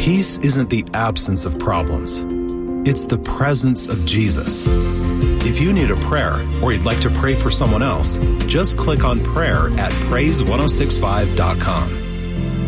Peace isn't the absence of problems. It's the presence of Jesus. If you need a prayer or you'd like to pray for someone else, just click on prayer at praise1065.com.